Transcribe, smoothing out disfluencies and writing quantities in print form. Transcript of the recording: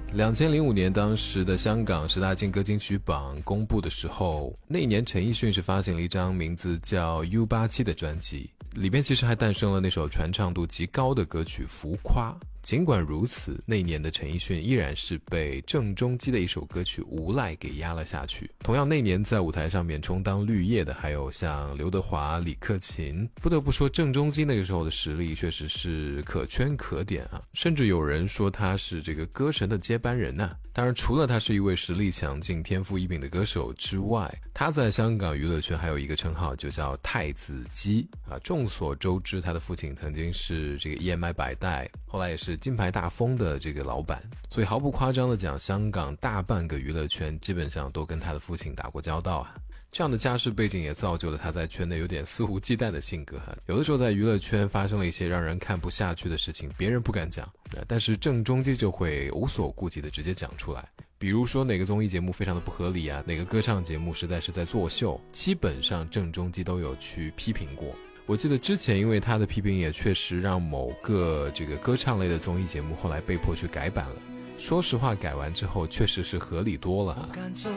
2005年当时的香港10大劲歌金曲榜公布的时候，那一年陈奕迅是发行了一张名字叫 U87 的专辑，里边其实还诞生了那首传唱度极高的歌曲《浮夸》。尽管如此，那一年的陈奕迅依然是被郑中基的一首歌曲《无赖》给压了下去。同样那年在舞台上面充当绿叶的还有像刘德华、李克勤。不得不说郑中基那个时候的实力确实是可圈可点啊，甚至有人说他是这个歌神的接班人啊。当然除了他是一位实力强劲、天赋异禀的歌手之外，他在香港娱乐圈还有一个称号就叫太子鸡啊。众所周知，他的父亲曾经是这个 EMI 百代，后来也是金牌大风的这个老板，所以毫不夸张的讲，香港大半个娱乐圈基本上都跟他的父亲打过交道啊。这样的家世背景也造就了他在圈内有点肆无忌惮的性格，有的时候在娱乐圈发生了一些让人看不下去的事情，别人不敢讲，但是郑中基就会无所顾忌的直接讲出来。比如说哪个综艺节目非常的不合理啊，哪个歌唱节目实在是在作秀，基本上郑中基都有去批评过。我记得之前因为他的批评也确实让某个这个歌唱类的综艺节目后来被迫去改版了，说实话改完之后确实是合理多了。 我敢做